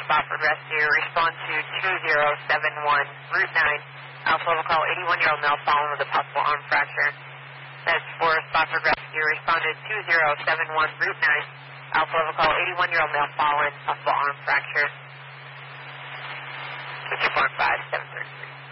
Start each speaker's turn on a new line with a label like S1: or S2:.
S1: Spofford Rescue. Respond to 2071 Route 9. Alpha level call 81-year-old male fallen with a possible arm fracture. That's for Spofford Rescue. Responded 2071 Route 9. Alpha level call 81-year-old male fallen, possible arm fracture.